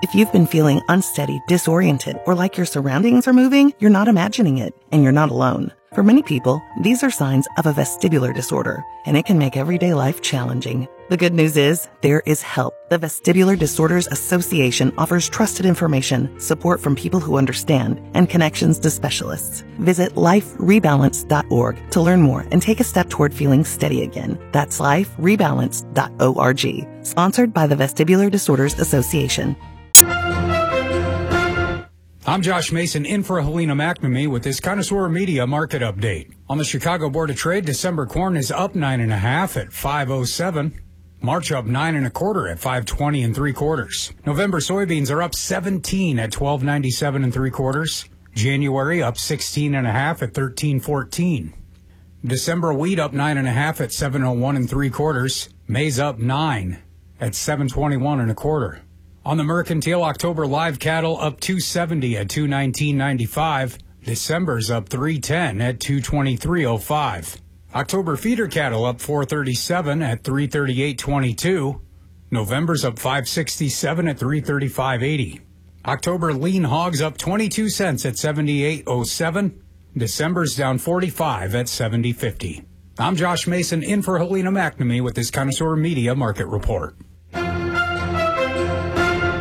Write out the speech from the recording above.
If you've been feeling unsteady, disoriented, or like your surroundings are moving, you're not imagining it, and you're not alone. For many people, these are signs of a vestibular disorder, and it can make everyday life challenging. The good news is, there is help. The Vestibular Disorders Association offers trusted information, support from people who understand, and connections to specialists. Visit liferebalance.org to learn more and take a step toward feeling steady again. That's liferebalance.org. Sponsored by the Vestibular Disorders Association. I'm Josh Mason in for Helena McNamee with this Connoisseur Media Market Update. On the Chicago Board of Trade, December corn is up 9.5 at $5.07. March up 9.25 at $5.20 3/4. November soybeans are up 17 at $12.97 3/4. January up 16.5 at $13.14. December wheat up 9.5 at $7.01 3/4. Maize up 9 at $7.21 1/4. On the mercantile, October live cattle up 270 at $219.95. December's up 310 at $223.05. October feeder cattle up 437 at $338.22. November's up 567 at $335.80. October lean hogs up 22 cents at $78.07. December's down 45 at $70.50. I'm Josh Mason in for Helena McNamee with this Connoisseur Media Market Report.